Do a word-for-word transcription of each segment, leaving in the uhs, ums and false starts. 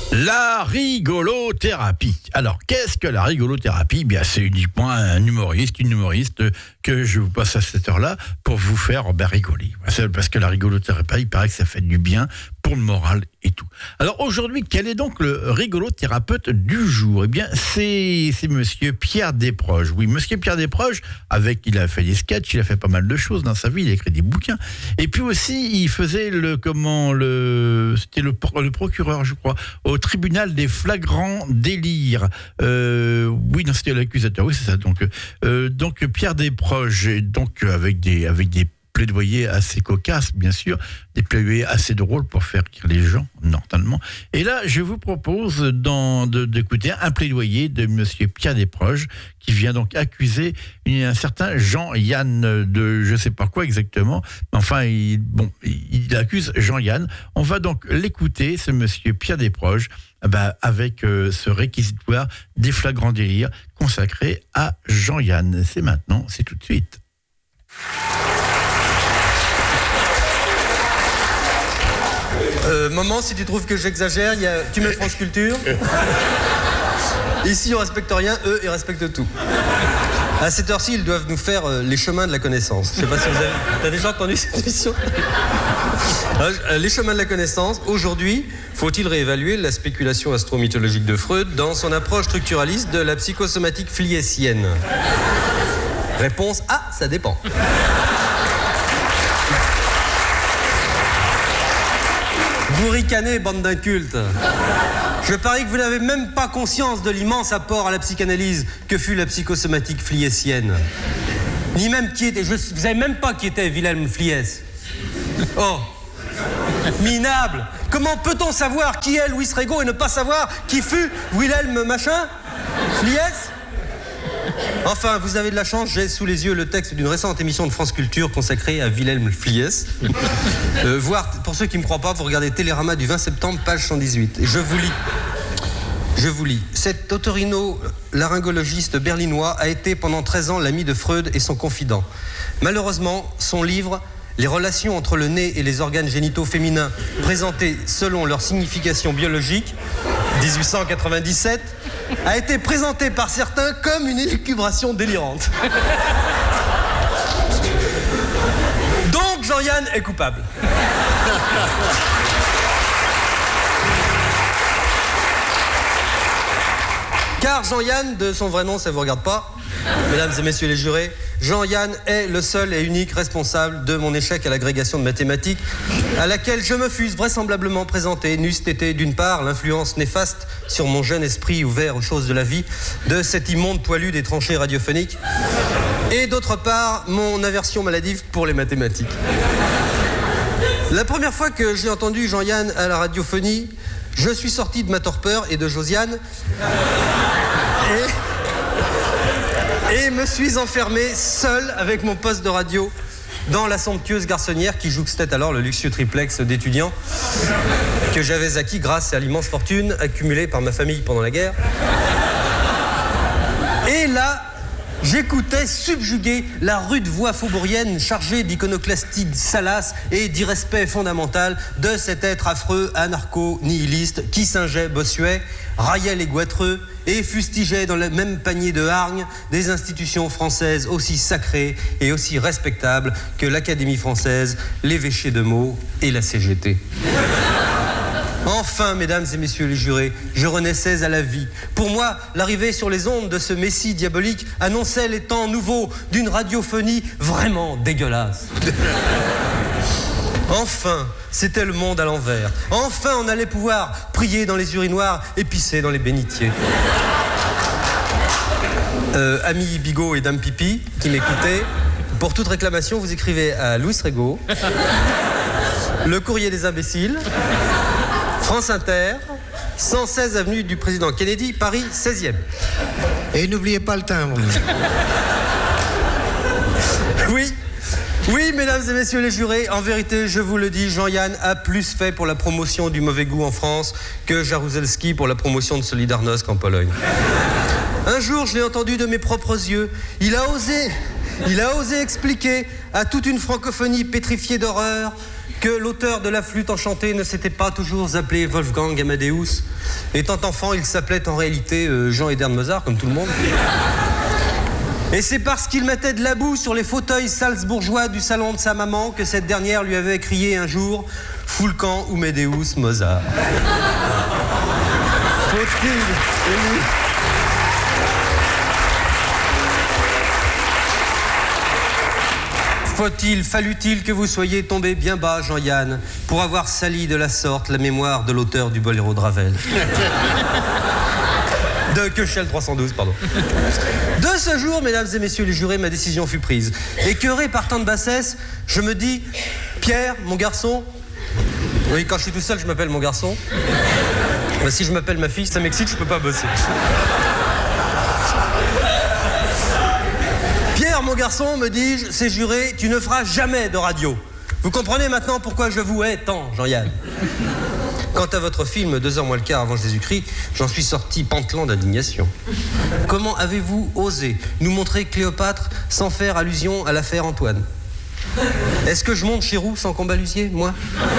La rigolothérapie. Alors, qu'est-ce que la rigolothérapie ? Bien, c'est uniquement un humoriste, une humoriste que je vous passe à cette heure-là pour vous faire ben, rigoler. Parce que la rigolothérapie, il paraît que ça fait du bien pour le moral et tout. Alors, aujourd'hui, quel est donc le rigolothérapeute du jour ? Eh bien, c'est, c'est monsieur Pierre Desproges. Oui, monsieur Pierre Desproges, avec, il a fait des sketchs, il a fait pas mal de choses dans sa vie, il a écrit des bouquins. Et puis aussi, il faisait le, comment, le, c'était le, le procureur, je crois, au tribunal des flagrants délires. Euh, oui, non, c'était l'accusateur. Oui, c'est ça. Donc, euh, donc Pierre Desproges, donc avec des, avec des plaidoyers assez cocasses, bien sûr, des plaidoyers assez drôles pour faire rire les gens, normalement. Et là, je vous propose dans, de, d'écouter un plaidoyer de monsieur Pierre Desproges, qui vient donc accuser un certain Jean-Yann de je ne sais pas quoi exactement. Enfin, il, bon, il accuse Jean-Yann. On va donc l'écouter, ce monsieur Pierre Desproges, ben, avec euh, ce réquisitoire des flagrants délires consacré à Jean-Yann. C'est maintenant, c'est tout de suite. Euh, maman, si tu trouves que j'exagère, y a... tu mets France Culture. Ici, on respecte rien, eux, ils respectent tout. À cette heure-ci, ils doivent nous faire euh, les chemins de la connaissance. Je sais pas si vous avez... T'as déjà entendu cette émission ? euh, Les chemins de la connaissance. Aujourd'hui, faut-il réévaluer la spéculation astro-mythologique de Freud dans son approche structuraliste de la psychosomatique fliessienne ? Réponse A, ça dépend. Vous ricanez, bande d'incultes. Je parie que vous n'avez même pas conscience de l'immense apport à la psychanalyse que fut la psychosomatique fliessienne. Ni même qui était... Je, vous savez même pas qui était Wilhelm Fliess. Oh, minable. Comment peut-on savoir qui est Louis Rego et ne pas savoir qui fut Wilhelm machin Fliess ? Enfin, vous avez de la chance, j'ai sous les yeux le texte d'une récente émission de France Culture consacrée à Wilhelm Fliess. Euh, voire, pour ceux qui ne me croient pas, vous regardez Télérama du vingt septembre, page cent dix-huit. Et je vous lis. Je vous lis. Cet otorino-laryngologiste berlinois a été pendant treize ans l'ami de Freud et son confident. Malheureusement, son livre « Les relations entre le nez et les organes génitaux féminins présentés selon leur signification biologique » dix-huit cent quatre-vingt-dix-sept a été présenté par certains comme une élucubration délirante. Donc Jean-Yann est coupable. Car Jean-Yann, de son vrai nom, ça ne vous regarde pas, mesdames et messieurs les jurés, Jean-Yann est le seul et unique responsable de mon échec à l'agrégation de mathématiques, à laquelle je me fusse vraisemblablement présenté, n'eût été d'une part l'influence néfaste sur mon jeune esprit ouvert aux choses de la vie de cet immonde poilu des tranchées radiophoniques, et d'autre part mon aversion maladive pour les mathématiques. La première fois que j'ai entendu Jean-Yann à la radiophonie, je suis sorti de ma torpeur et de Josiane et, et me suis enfermé seul avec mon poste de radio dans la somptueuse garçonnière qui jouxtait alors le luxueux triplex d'étudiants que j'avais acquis grâce à l'immense fortune accumulée par ma famille pendant la guerre. Et là, j'écoutais subjuguer la rude voix faubourienne chargée d'iconoclastie salace et d'irrespect fondamental de cet être affreux, anarcho-nihiliste qui singeait Bossuet, raillait les goitreux et fustigeait dans le même panier de hargne des institutions françaises aussi sacrées et aussi respectables que l'Académie française, l'évêché de Meaux et la C G T. Enfin, mesdames et messieurs les jurés, je renaissais à la vie. Pour moi, l'arrivée sur les ondes de ce messie diabolique annonçait les temps nouveaux d'une radiophonie vraiment dégueulasse. Enfin, c'était le monde à l'envers. Enfin, on allait pouvoir prier dans les urinoirs et pisser dans les bénitiers. Euh, amis Bigot et Dame Pipi, qui m'écoutaient, pour toute réclamation, vous écrivez à Louis Rego, Le Courrier des Imbéciles, France Inter, cent seize avenue du Président Kennedy, Paris seizième. Et n'oubliez pas le timbre. Oui, oui, mesdames et messieurs les jurés, en vérité, je vous le dis, Jean-Yann a plus fait pour la promotion du mauvais goût en France que Jaruzelski pour la promotion de Solidarnosc en Pologne. Un jour, je l'ai entendu de mes propres yeux. Il a osé, il a osé expliquer à toute une francophonie pétrifiée d'horreur que l'auteur de la flûte enchantée ne s'était pas toujours appelé Wolfgang Amadeus. Étant enfant, il s'appelait en réalité euh, Jean-Edern Mozart, comme tout le monde. Et c'est parce qu'il mettait de la boue sur les fauteuils salzbourgeois du salon de sa maman que cette dernière lui avait crié un jour « Fulcan Amadeus Mozart ». Faut-il... Faut-il, fallut-il que vous soyez tombé bien bas, Jean-Yann, pour avoir sali de la sorte la mémoire de l'auteur du boléro de Ravel. De Köchel trois cent douze, pardon. De ce jour, mesdames et messieurs les jurés, ma décision fut prise. Écœuré par tant de bassesse, je me dis, Pierre, mon garçon... Oui, quand je suis tout seul, je m'appelle mon garçon. Mais si je m'appelle ma fille, ça m'excite, je peux pas bosser. Pierre, mon garçon, me dis-je, c'est juré, tu ne feras jamais de radio. Vous comprenez maintenant pourquoi je vous hais tant, Jean-Yann. Quant à votre film, deux heures moins le quart avant Jésus-Christ, j'en suis sorti pantelant d'indignation. Comment avez-vous osé nous montrer Cléopâtre sans faire allusion à l'affaire Antoine? Est-ce que je monte chez Roux sans Combalusier, moi?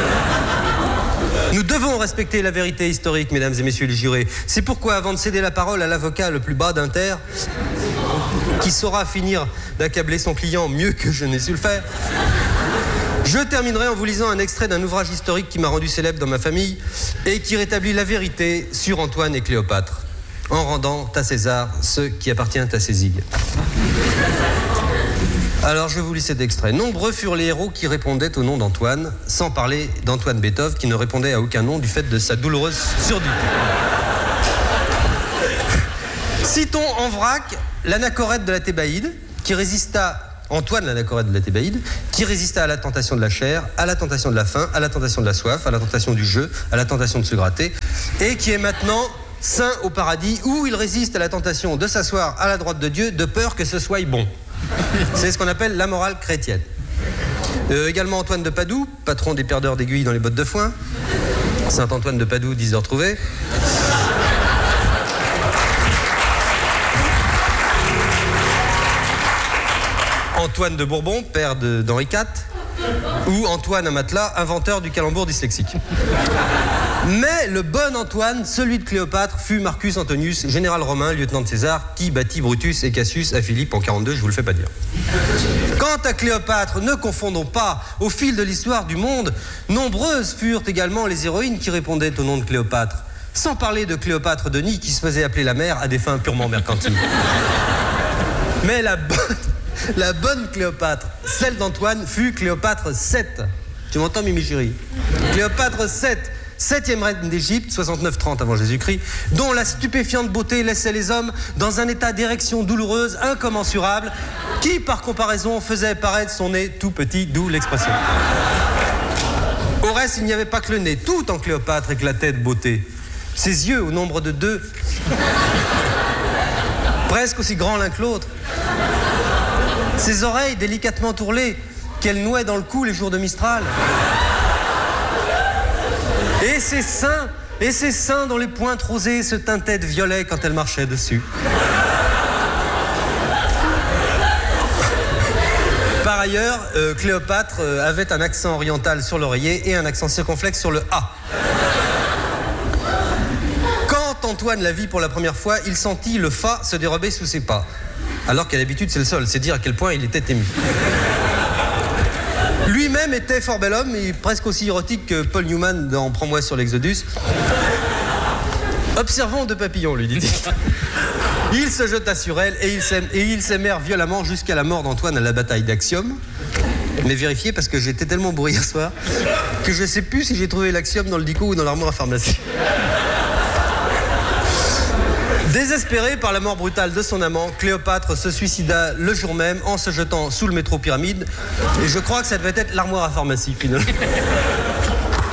Nous devons respecter la vérité historique, mesdames et messieurs les jurés. C'est pourquoi, avant de céder la parole à l'avocat le plus bas d'Inter, qui saura finir d'accabler son client mieux que je n'ai su le faire, je terminerai en vous lisant un extrait d'un ouvrage historique qui m'a rendu célèbre dans ma famille et qui rétablit la vérité sur Antoine et Cléopâtre, en rendant à César ce qui appartient à Césigue. Alors je vous lis cet extrait. Nombreux furent les héros qui répondaient au nom d'Antoine, sans parler d'Antoine Beethoven qui ne répondait à aucun nom du fait de sa douloureuse surdité. Citons en vrac l'anachorète de la Thébaïde, qui résista, Antoine l'anachorète de la Thébaïde, qui résista à la tentation de la chair, à la tentation de la faim, à la tentation de la soif, à la tentation du jeu, à la tentation de se gratter, et qui est maintenant saint au paradis, où il résiste à la tentation de s'asseoir à la droite de Dieu, de peur que ce soit bon. C'est ce qu'on appelle la morale chrétienne. Euh, également Antoine de Padoue, patron des perdeurs d'aiguilles dans les bottes de foin. Saint Antoine de Padoue, dix heures trouvées. Antoine de Bourbon, père de, d'Henri quatre. Ou Antoine à matelas, inventeur du calembour dyslexique. Mais le bon Antoine, celui de Cléopâtre, fut Marcus Antonius, général romain, lieutenant de César, qui battit Brutus et Cassius à Philippe en quarante-deux, je vous le fais pas dire. Quant à Cléopâtre, ne confondons pas, au fil de l'histoire du monde, nombreuses furent également les héroïnes qui répondaient au nom de Cléopâtre, sans parler de Cléopâtre Denis qui se faisait appeler la mère à des fins purement mercantiles. Mais la bonne... La bonne Cléopâtre, celle d'Antoine, fut Cléopâtre sept. Tu m'entends, Mimi chérie? Cléopâtre sept, septième reine d'Égypte, soixante-neuf trente avant Jésus-Christ, dont la stupéfiante beauté laissait les hommes dans un état d'érection douloureuse incommensurable, qui, par comparaison, faisait paraître son nez tout petit, d'où l'expression. Au reste, il n'y avait pas que le nez, tout en Cléopâtre éclatait de beauté. Ses yeux, au nombre de deux, presque aussi grands l'un que l'autre. Ses oreilles délicatement tourlées, qu'elle nouait dans le cou les jours de Mistral. Et ses seins, et ses seins dont les pointes rosées se teintaient de violet quand elle marchait dessus. Par ailleurs, euh, Cléopâtre euh, avait un accent oriental sur l'oreiller et un accent circonflexe sur le A. Quand Antoine la vit pour la première fois, il sentit le fa se dérober sous ses pas. Alors qu'à l'habitude, c'est le sol. C'est dire à quel point il était ému. Lui-même était fort bel homme, et presque aussi érotique que Paul Newman dans Prends-moi sur l'Exodus. Observons deux papillons, lui dit-il. Il se jeta sur elle et ils s'aimèrent violemment jusqu'à la mort d'Antoine à la bataille d'Axiom. Mais vérifiez, parce que j'étais tellement bourré hier soir que je ne sais plus si j'ai trouvé l'Axiom dans le dico ou dans l'armoire à pharmacie. Désespérée par la mort brutale de son amant, Cléopâtre se suicida le jour même en se jetant sous le métro Pyramide. Et je crois que ça devait être l'armoire à pharmacie, finalement.